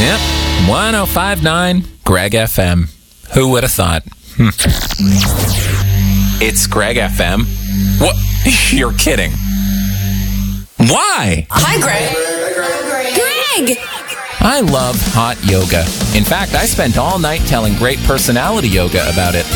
Yep, 105.9 Greg FM. Who would have thought? It's Greg FM. What? You're kidding. Why? Hi, Greg. Greg! I love hot yoga. In fact, I spent all night telling Great Personality Yoga about it.